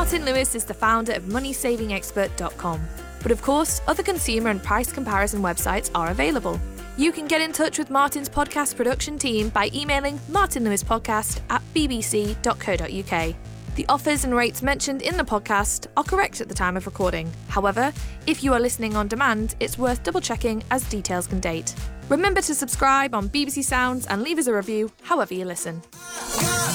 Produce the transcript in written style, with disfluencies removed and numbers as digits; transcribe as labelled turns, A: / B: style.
A: Martin Lewis is the founder of MoneySavingExpert.com. But of course, other consumer and price comparison websites are available. You can get in touch with Martin's podcast production team by emailing martinlewispodcast@bbc.co.uk. The offers and rates mentioned in the podcast are correct at the time of recording. However, if you are listening on demand, it's worth double-checking as details can date. Remember to subscribe on BBC Sounds and leave us a review however you listen.